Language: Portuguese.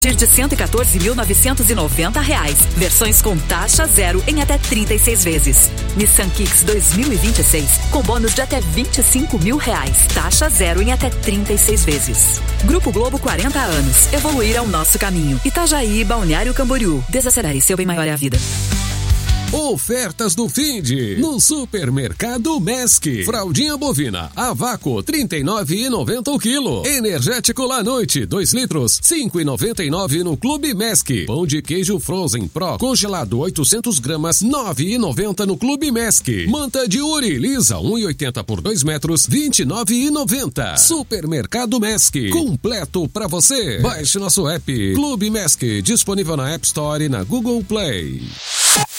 de R$ 114.990. Versões com taxa zero em até 36 vezes. Nissan Kicks 2026 com bônus de até R$25.000. Taxa zero em até 36 vezes. Grupo Globo, 40 anos. Evoluir é o nosso caminho. Itajaí, Balneário Camboriú. Desacelere, seu bem maior é a vida. Ofertas do Finde no Supermercado Mesc. Fraldinha bovina a vácuo R$ 39,90 o quilo. Energético La Noite 2 litros R$ 5,99 no Clube Mesc. Pão de queijo Frozen Pro congelado 800 gramas R$ 9,90 no Clube Mesc. Manta de Uri lisa 1,80 por 2 metros R$ 29,90. Supermercado Mesc, completo pra você. Baixe nosso app Clube Mesc, disponível na App Store e na Google Play.